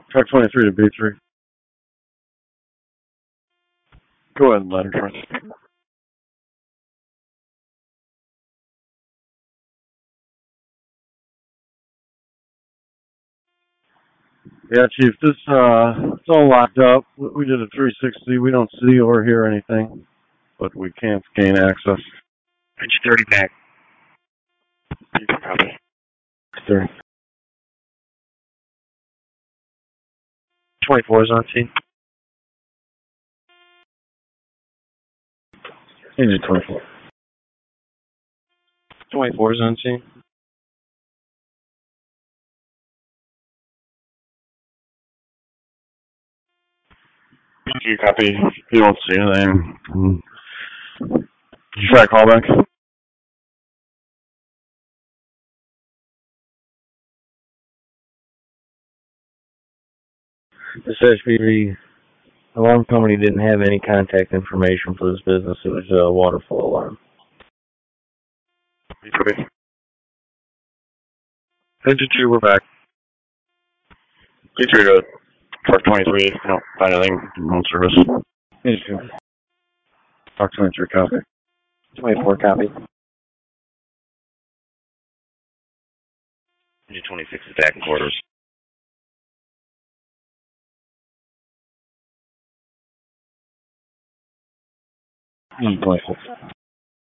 Truck 23 to B3. Go ahead and let her try. Yeah, Chief, this, it's all locked up. We did a 360. We don't see or hear anything, but we can't gain access. Pitch 30 back. Copy. 30. 24 is on scene. Engine 24. 24 is on scene. You copy? You don't see anything. Did you try a callback? This SPV alarm company didn't have any contact information for this business. It was a waterfall alarm. Engine 2, we're back. B3 to Truck 23. No, find anything. No service. Engine 2. Truck 23, copy. 24, copy. Engine 26 is back in quarters. Engine 26.